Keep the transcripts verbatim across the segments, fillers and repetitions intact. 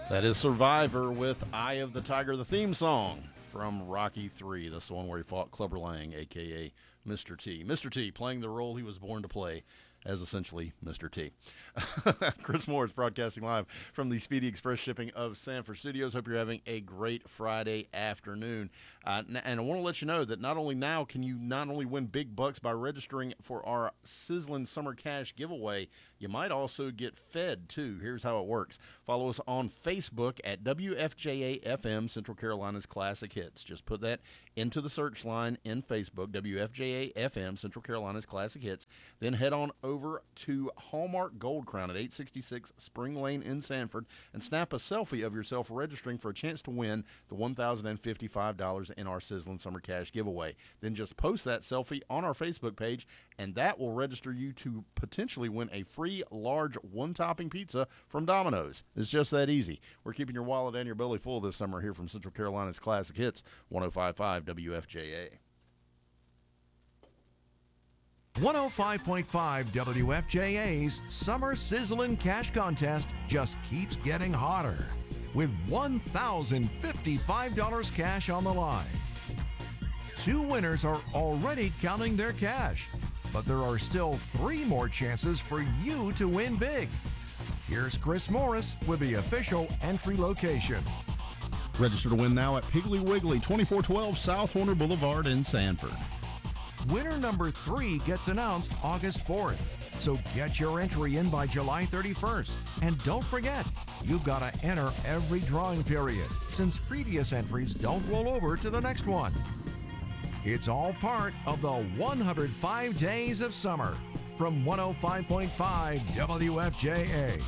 That is Survivor with Eye of the Tiger, the theme song from Rocky three. That's the one where he fought Clubber Lang, a k a. Mister T. Mister T playing the role he was born to play as essentially Mister T. Chris Morris broadcasting live from the Speedy Express Shipping of Sanford Studios. Hope you're having a great Friday afternoon. Uh, and I want to let you know that not only now can you not only win big bucks by registering for our Sizzling Summer Cash giveaway, you might also get fed too. Here's how it works. Follow us on Facebook at W F J A F M, Central Carolina's Classic Hits. Just put that into the search line in Facebook, W F J A F M, Central Carolina's Classic Hits. Then head on over to Hallmark Gold Crown at eight sixty-six Spring Lane in Sanford and snap a selfie of yourself registering for a chance to win the one thousand fifty-five dollars in our Sizzling Summer Cash giveaway. Then just post that selfie on our Facebook page, and that will register you to potentially win a free large one-topping pizza from Domino's. It's just that easy. We're keeping your wallet and your belly full this summer here from Central Carolina's Classic Hits, one oh five point five W F J A. one oh five point five W F J A's Summer Sizzlin' Cash Contest just keeps getting hotter with one thousand fifty-five dollars cash on the line. Two winners are already counting their cash, but there are still three more chances for you to win big. Here's Chris Morris with the official entry location. Register to win now at Piggly Wiggly, twenty-four twelve South Horner Boulevard in Sanford. Winner number three gets announced August fourth, so get your entry in by July thirty-first. And don't forget, you've got to enter every drawing period, since previous entries don't roll over to the next one. It's all part of the one hundred five Days of Summer from one oh five point five W F J A.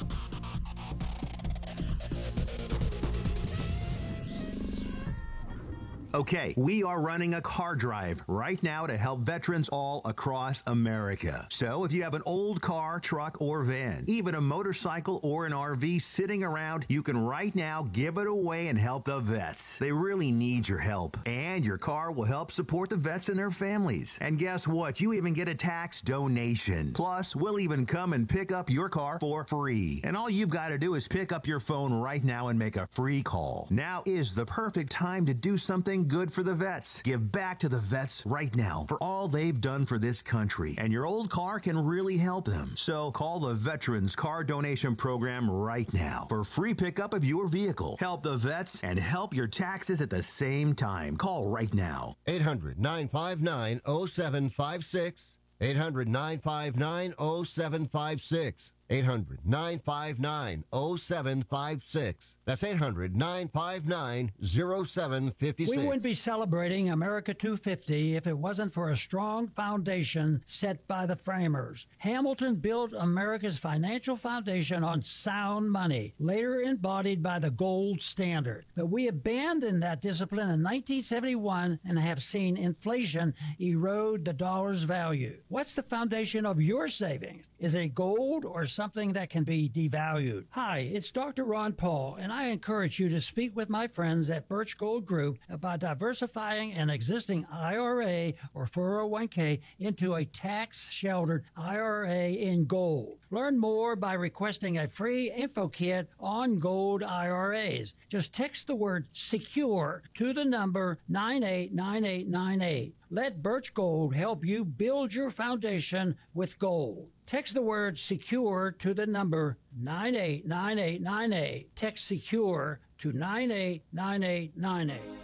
Okay, we are running a car drive right now to help veterans all across America. So if you have an old car, truck, or van, even a motorcycle or an R V sitting around, you can right now give it away and help the vets. They really need your help. And your car will help support the vets and their families. And guess what? You even get a tax donation. Plus, we'll even come and pick up your car for free. And all you've got to do is pick up your phone right now and make a free call. Now is the perfect time to do something good for the vets. Give back to the vets right now for all they've done for this country, and your old car can really help them. So call the Veterans Car Donation Program right now for free pickup of your vehicle. Help the vets and help your taxes at the same time. Call right now. eight hundred, nine five nine, oh seven five six. eight hundred, nine five nine, oh seven five six. eight hundred, nine five nine, oh seven five six. That's eight hundred, nine five nine, oh seven five six. We wouldn't be celebrating America two fifty if it wasn't for a strong foundation set by the framers. Hamilton built America's financial foundation on sound money, later embodied by the gold standard. But we abandoned that discipline in nineteen seventy-one and have seen inflation erode the dollar's value. What's the foundation of your savings? Is it gold or something that can be devalued? Hi, it's Doctor Ron Paul, and I encourage you to speak with my friends at Birch Gold Group about diversifying an existing I R A or four oh one k into a tax-sheltered I R A in gold. Learn more by requesting a free info kit on gold I R As. Just text the word SECURE to the number nine eight nine eight nine eight. Let Birch Gold help you build your foundation with gold. Text the word SECURE to the number nine eight nine eight nine eight. Text SECURE to nine eight nine eight nine eight.